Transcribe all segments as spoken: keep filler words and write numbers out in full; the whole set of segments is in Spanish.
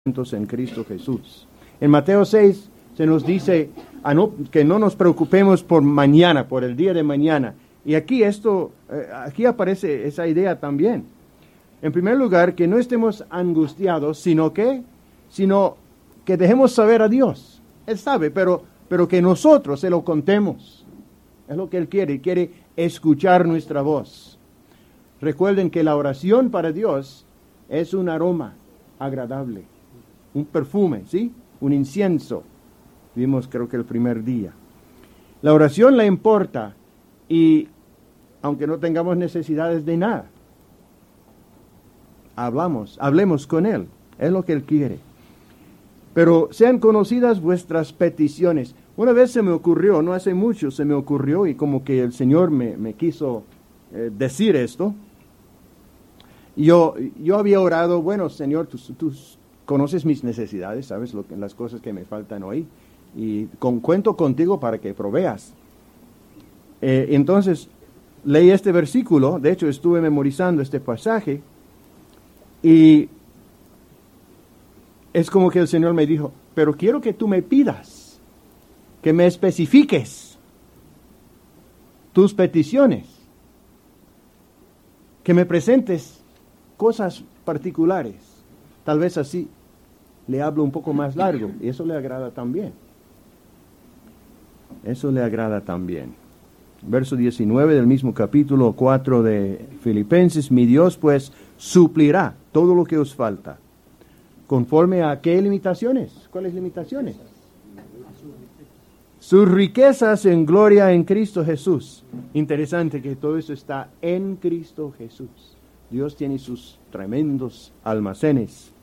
en Cristo Jesús. En Mateo seis se nos dice a no, que no nos preocupemos por mañana, por el día de mañana. Y aquí esto, eh, aquí aparece esa idea también. En primer lugar, que no estemos angustiados, sino que, sino que dejemos saber a Dios. Él sabe, pero, pero que nosotros se lo contemos. Es lo que Él quiere, quiere escuchar nuestra voz. Recuerden que la oración para Dios es un aroma agradable. Un perfume, ¿sí? Un incienso. Vimos creo que el primer día. La oración le importa y aunque no tengamos necesidades de nada, hablamos, hablemos con Él. Es lo que Él quiere. Pero sean conocidas vuestras peticiones. Una vez se me ocurrió, no hace mucho se me ocurrió y como que el Señor me, me quiso eh, decir esto. Yo, yo había orado, bueno Señor, tú, tú conoces mis necesidades, sabes lo que, las cosas que me faltan hoy, y con, cuento contigo para que proveas. Eh, entonces, leí este versículo, de hecho estuve memorizando este pasaje, y es como que el Señor me dijo, pero quiero que tú me pidas, que me especifiques tus peticiones, que me presentes cosas particulares. Tal vez así le hablo un poco más largo y eso le agrada también. Eso le agrada también. Verso diecinueve del mismo capítulo cuatro de Filipenses, mi Dios pues suplirá todo lo que os falta. ¿Conforme a qué limitaciones? ¿Cuáles limitaciones? Sus riquezas en gloria en Cristo Jesús. Interesante que todo eso está en Cristo Jesús. Dios tiene sus tremendos almacenes.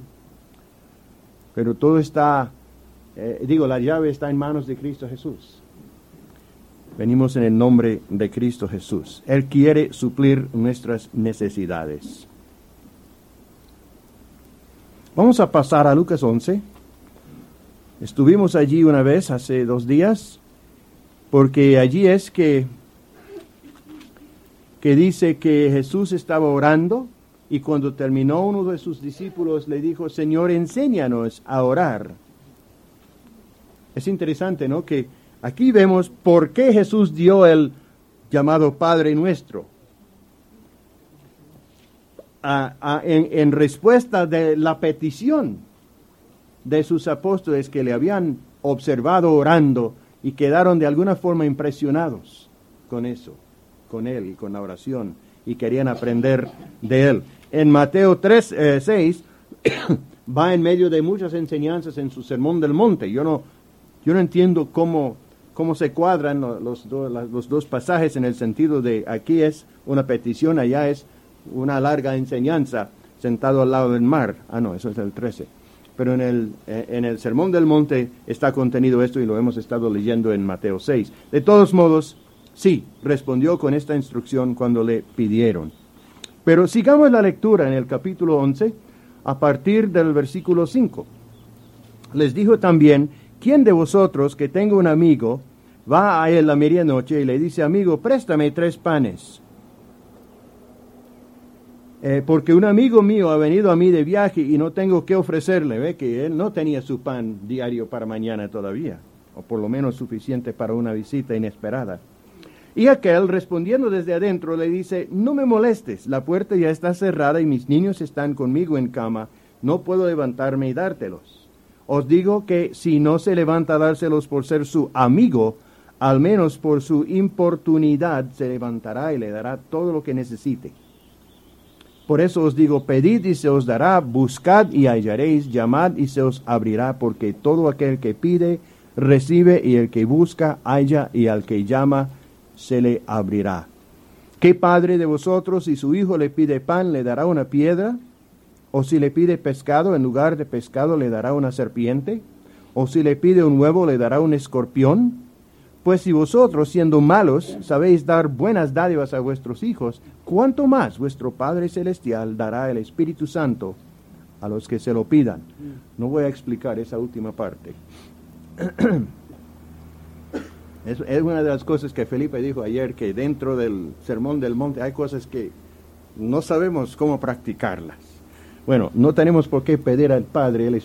Pero todo está, eh, digo, la llave está en manos de Cristo Jesús. Venimos en el nombre de Cristo Jesús. Él quiere suplir nuestras necesidades. Vamos a pasar a Lucas once. Estuvimos allí una vez, hace dos días, porque allí es que, que dice que Jesús estaba orando y cuando terminó uno de sus discípulos le dijo, Señor, enséñanos a orar. Es interesante, ¿no? Que aquí vemos por qué Jesús dio el llamado Padre Nuestro. A, a, en, en respuesta de la petición de sus apóstoles que le habían observado orando y quedaron de alguna forma impresionados con eso, con él y con la oración y querían aprender de él. En Mateo tres, eh, seis va en medio de muchas enseñanzas en su Sermón del Monte. Yo no, yo no entiendo cómo, cómo se cuadran los, los, do, los dos pasajes en el sentido de aquí es una petición, allá es una larga enseñanza sentado al lado del mar. Ah, no, eso es el trece. Pero en el, en el Sermón del Monte está contenido esto y lo hemos estado leyendo en Mateo seis. De todos modos, sí, respondió con esta instrucción cuando le pidieron. Pero sigamos la lectura en el capítulo once, a partir del versículo cinco. Les dijo también, ¿quién de vosotros que tenga un amigo va a él a medianoche y le dice, amigo, préstame tres panes? Eh, porque un amigo mío ha venido a mí de viaje y no tengo qué ofrecerle. Ve que él no tenía su pan diario para mañana todavía, o por lo menos suficiente para una visita inesperada. Y aquel, respondiendo desde adentro, le dice, no me molestes, la puerta ya está cerrada y mis niños están conmigo en cama, no puedo levantarme y dártelos. Os digo que si no se levanta a dárselos por ser su amigo, al menos por su importunidad se levantará y le dará todo lo que necesite. Por eso os digo, pedid y se os dará, buscad y hallaréis, llamad y se os abrirá, porque todo aquel que pide, recibe, y el que busca, halla, y al que llama, se le abrirá. ¿Qué padre de vosotros, si su hijo le pide pan, le dará una piedra? ¿O si le pide pescado, en lugar de pescado le dará una serpiente? ¿O si le pide un huevo, le dará un escorpión? Pues si vosotros, siendo malos, sabéis dar buenas dádivas a vuestros hijos, ¿cuánto más vuestro Padre Celestial dará el Espíritu Santo a los que se lo pidan? No voy a explicar esa última parte. Es, es una de las cosas que Felipe dijo ayer, que dentro del Sermón del Monte hay cosas que no sabemos cómo practicarlas. Bueno, no tenemos por qué pedir al Padre el